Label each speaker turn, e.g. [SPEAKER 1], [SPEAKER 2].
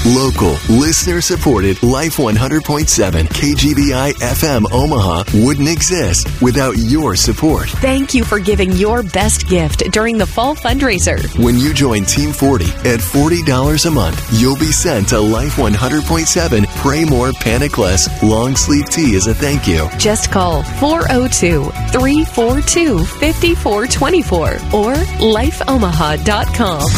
[SPEAKER 1] Local, listener-supported Life 100.7 KGBI FM Omaha wouldn't exist without your support.
[SPEAKER 2] Thank you for giving your best gift during the fall fundraiser.
[SPEAKER 1] When you join Team 40 at $40 a month, you'll be sent a Life 100.7 Pray More, Panic Less long sleeve tee as a thank you.
[SPEAKER 2] Just call 402-342-5424 or lifeomaha.com.